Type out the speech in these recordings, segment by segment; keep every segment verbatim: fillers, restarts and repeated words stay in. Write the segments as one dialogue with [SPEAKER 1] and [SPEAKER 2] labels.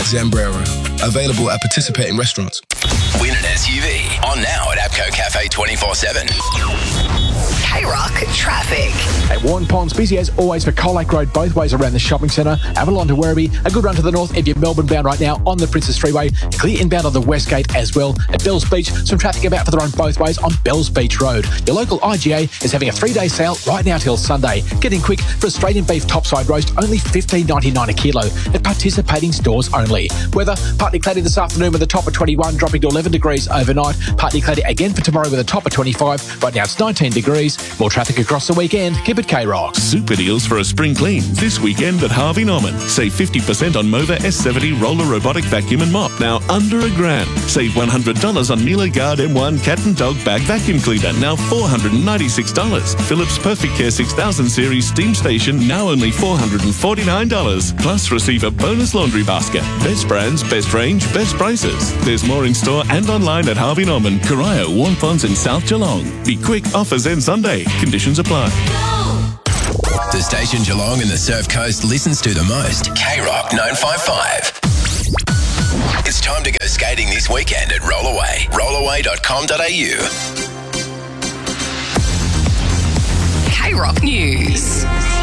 [SPEAKER 1] Zambrero. Available at participating restaurants.
[SPEAKER 2] Win an S U V. On now at APCO Cafe twenty-four seven.
[SPEAKER 3] K-Rock traffic.
[SPEAKER 4] At Warren Ponds, busy as always for Colac Road both ways around the shopping centre. Avalon to Werribee, a good run to the north if you're Melbourne bound right now on the Princess Freeway. Clear inbound on the West Gate as well. At Bells Beach, some traffic about for the run both ways on Bells Beach Road. Your local I G A is having a three-day sale right now till Sunday. Get in quick for Australian beef topside roast, only fifteen ninety-nine a kilo at participating stores only. Weather, partly cloudy this afternoon with a top of twenty-one, dropping to eleven degrees overnight. Partly cloudy again for tomorrow with a top of twenty-five. Right now it's nineteen degrees. More traffic across the weekend. Keep it K-Rock.
[SPEAKER 5] Super deals for a spring clean this weekend at Harvey Norman. Save fifty percent on Mova S seventy roller robotic vacuum and mop. Now under a grand. Save one hundred dollars on Miele Guard M one cat and dog bag vacuum cleaner. Now four hundred ninety-six dollars. Philips Perfect Care six thousand series steam station. Now only four hundred forty-nine dollars. Plus receive a bonus laundry basket. Best brands, best range, best prices. There's more in store and online at Harvey Norman, Corio, Warren Ponds and South Geelong. Be quick, offers end Sunday. Conditions apply.
[SPEAKER 2] The station Geelong and the Surf Coast listens to the most. K-Rock nine five five. It's time to go skating this weekend at Rollaway. rollaway dot com dot a u.
[SPEAKER 3] K-Rock News.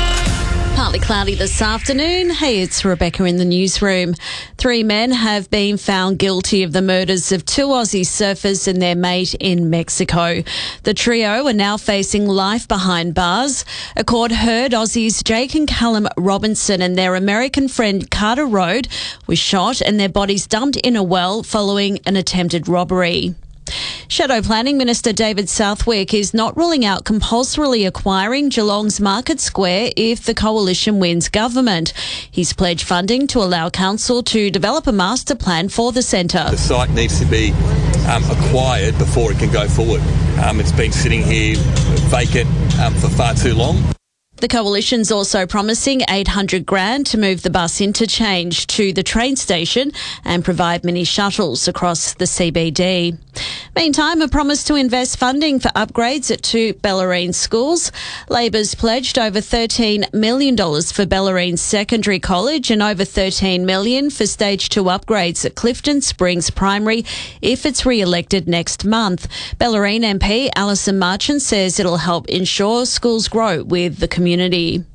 [SPEAKER 6] Partly cloudy this afternoon. Hey, it's Rebecca in the newsroom. Three men have been found guilty of the murders of two Aussie surfers and their mate in Mexico. The trio are now facing life behind bars. A court heard Aussies Jake and Callum Robinson and their American friend Carter Rode were shot and their bodies dumped in a well following an attempted robbery. Shadow Planning Minister David Southwick is not ruling out compulsorily acquiring Geelong's Market Square if the Coalition wins government. He's pledged funding to allow council to develop a master plan for the centre.
[SPEAKER 7] The site needs to be um, acquired before it can go forward. Um, it's been sitting here vacant um, for far too long.
[SPEAKER 6] The Coalition's also promising eight hundred grand to move the bus interchange to the train station and provide mini shuttles across the C B D. Meantime, a promise to invest funding for upgrades at two Bellarine schools. Labor's pledged over thirteen million dollars for Bellarine Secondary College and over thirteen million dollars for Stage two upgrades at Clifton Springs Primary if it's re-elected next month. Bellarine M P Alison Marchant says it'll help ensure schools grow with the community. Community.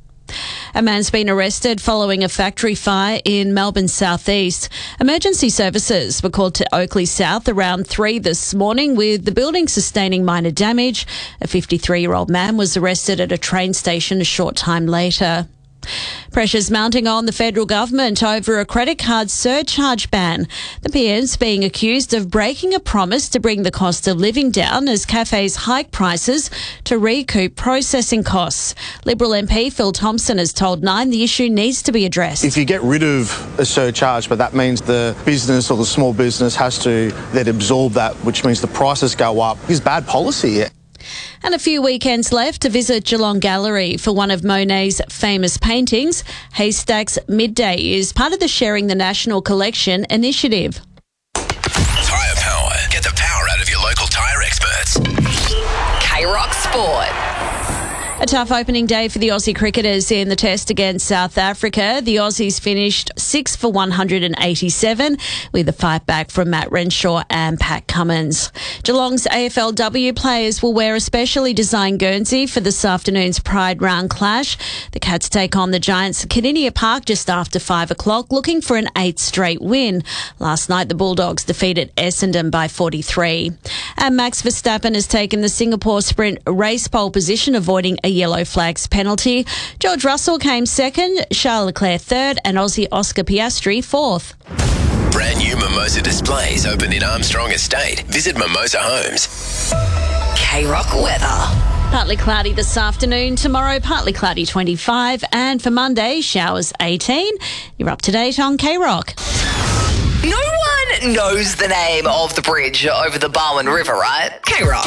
[SPEAKER 6] A man's been arrested following a factory fire in Melbourne's southeast. Emergency services were called to Oakley South around three this morning with the building sustaining minor damage. A fifty-three-year-old man was arrested at a train station a short time later. Pressure's mounting on the federal government over a credit card surcharge ban. The P M's being accused of breaking a promise to bring the cost of living down as cafes hike prices to recoup processing costs. Liberal M P Phil Thompson has told Nine the issue needs to be addressed.
[SPEAKER 8] If you get rid of a surcharge, but that means the business or the small business has to then absorb that, which means the prices go up, is bad policy.
[SPEAKER 6] And a few weekends left to visit Geelong Gallery for one of Monet's famous paintings. Haystacks Midday is part of the Sharing the National Collection initiative.
[SPEAKER 2] Tyre Power. Get the power out of your local tyre experts.
[SPEAKER 3] K-Rock Sport.
[SPEAKER 6] A tough opening day for the Aussie cricketers in the test against South Africa. The Aussies finished six for one hundred eighty-seven with a fight back from Matt Renshaw and Pat Cummins. Geelong's A F L W players will wear a specially designed Guernsey for this afternoon's Pride Round clash. The Cats take on the Giants at Kardinia Park just after five o'clock, looking for an eighth straight win. Last night, the Bulldogs defeated Essendon by forty-three. And Max Verstappen has taken the Singapore Sprint race pole position, avoiding a yellow flags penalty. George Russell came second, Charles Leclerc third, and Aussie Oscar Piastri fourth.
[SPEAKER 2] Brand new Mimosa displays open in Armstrong Estate. Visit Mimosa Homes.
[SPEAKER 3] K-Rock weather.
[SPEAKER 6] Partly cloudy this afternoon. Tomorrow, partly cloudy twenty-five. And for Monday, showers eighteen. You're up to date on K-Rock.
[SPEAKER 3] No one knows the name of the bridge over the Barwon River, right? K-Rock.